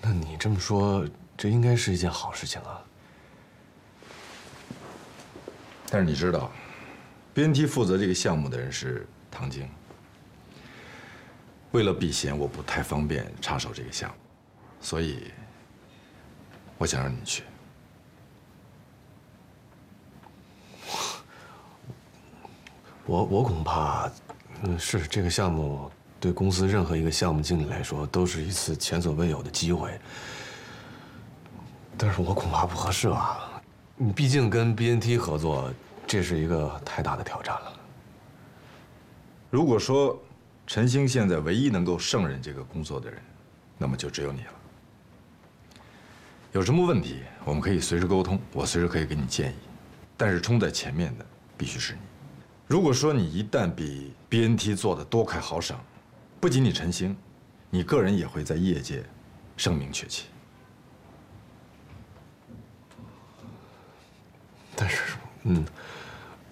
那你这么说，这应该是一件好事情啊。 但是你知道，BNT 负责这个项目的人是唐晶。为了避嫌，我不太方便插手这个项目，所以我想让你去。 我恐怕，是这个项目对公司任何一个项目经理来说都是一次前所未有的机会，但是我恐怕不合适啊。你毕竟跟 BNT 合作，这是一个太大的挑战了。 如果说陈星现在唯一能够胜任这个工作的人，那么就只有你了。有什么问题，我们可以随时沟通，我随时可以给你建议，但是冲在前面的必须是你。如果说你一旦比 BNT 做得多快好省，不仅你陈星，你个人也会在业界声名鹊起。 但是，